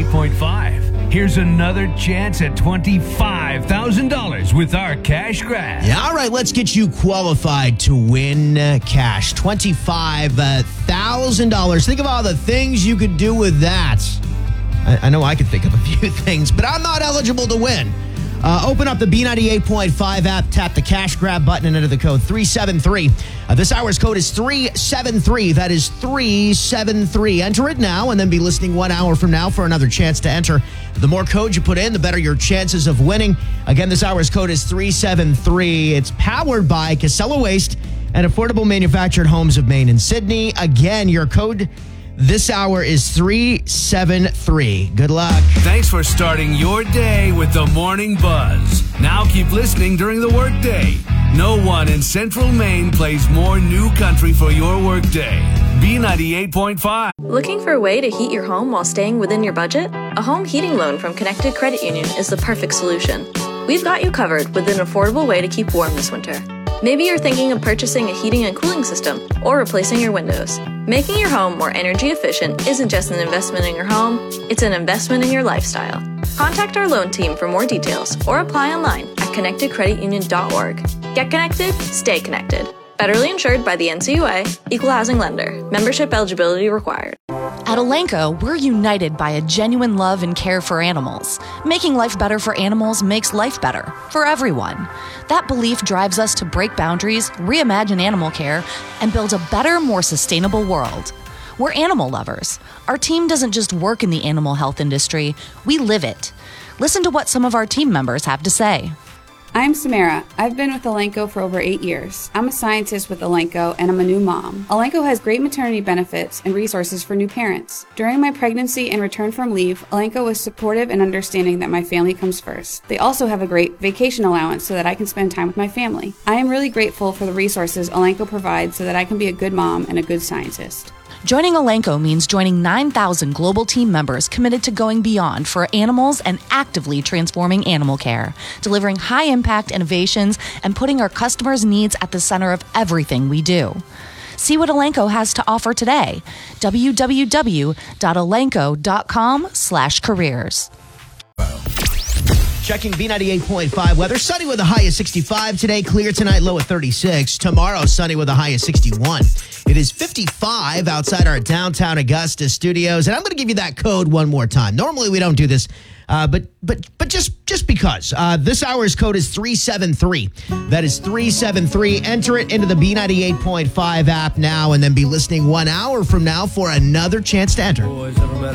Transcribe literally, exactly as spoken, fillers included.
ninety-eight point five. Here's another chance at twenty-five thousand dollars with our cash grab. Yeah, all right, let's get you qualified to win uh, cash. twenty-five thousand dollars. Think of all the things you could do with that. I, I know I could think of a few things, but I'm not eligible to win. Uh, open up the B ninety-eight point five app, tap the cash grab button, and enter the code three seven three. Uh, this hour's code is three seven three. That is three seven three. Enter it now and then be listening one hour from now for another chance to enter. The more codes you put in, the better your chances of winning. Again, this hour's code is three seven three. It's powered by Casella Waste and Affordable Manufactured Homes of Maine and Sydney. Again, your code this hour is three seven three. Good luck. Thanks for starting your day with the Morning Buzz. Now keep listening during the workday. No one in Central Maine plays more new country for your workday. B ninety-eight point five. Looking for a way to heat your home while staying within your budget? A home heating loan from Connected Credit Union is the perfect solution. We've got you covered with an affordable way to keep warm this winter. Maybe you're thinking of purchasing a heating and cooling system or replacing your windows. Making your home more energy efficient isn't just an investment in your home, it's an investment in your lifestyle. Contact our loan team for more details or apply online at connected credit union dot org. Get connected, stay connected. Federally insured by the N C U A, Equal Housing Lender. Membership eligibility required. At Elanco, we're united by a genuine love and care for animals. Making life better for animals makes life better for everyone. That belief drives us to break boundaries, reimagine animal care, and build a better, more sustainable world. We're animal lovers. Our team doesn't just work in the animal health industry, we live it. Listen to what some of our team members have to say. I'm Samara. I've been with Elanco for over eight years. I'm a scientist with Elanco and I'm a new mom. Elanco has great maternity benefits and resources for new parents. During my pregnancy and return from leave, Elanco was supportive and understanding that my family comes first. They also have a great vacation allowance so that I can spend time with my family. I am really grateful for the resources Elanco provides so that I can be a good mom and a good scientist. Joining Elanco means joining nine thousand global team members committed to going beyond for animals and actively transforming animal care, delivering high-impact innovations and putting our customers' needs at the center of everything we do. See what Elanco has to offer today. w w w dot elanco dot com slash careers. Checking B ninety-eight point five weather. Sunny with a high of sixty-five today. Clear tonight, low of thirty-six. Tomorrow, sunny with a high of sixty-one. It is fifty-five outside our downtown Augusta studios. And I'm going to give you that code one more time. Normally, we don't do this, uh, but but but just, just because. Uh, this hour's code is three seven three. That is three seven three. Enter it into the B ninety-eight point five app now and then be listening one hour from now for another chance to enter. Boys, ever met